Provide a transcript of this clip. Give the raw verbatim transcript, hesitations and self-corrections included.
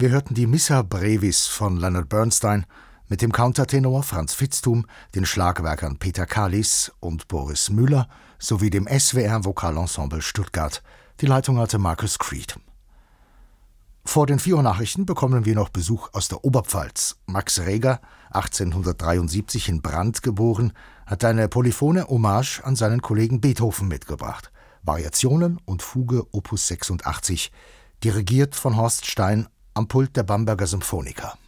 Wir hörten die Missa Brevis von Leonard Bernstein mit dem Countertenor Franz Vitzthum, den Schlagwerkern Peter Kalis und Boris Müller sowie dem S W R Vokalensemble Stuttgart. Die Leitung hatte Marcus Creed. Vor den vier Uhr Nachrichten bekommen wir noch Besuch aus der Oberpfalz. Max Reger, achtzehnhundertdreiundsiebzig in Brand geboren, hat eine polyphone Hommage an seinen Kollegen Beethoven mitgebracht. Variationen und Fuge Opus sechsundachtzig, dirigiert von Horst Stein am Pult der Bamberger Symphoniker.